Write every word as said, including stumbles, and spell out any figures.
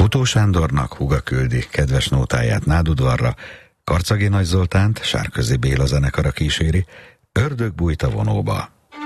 Botó Sándornak Huga küldi kedves nótáját Nádudvarra, Karcagi Nagy Zoltánt Sárközi Béla zenekara kíséri, Ördög bújt a vonóba.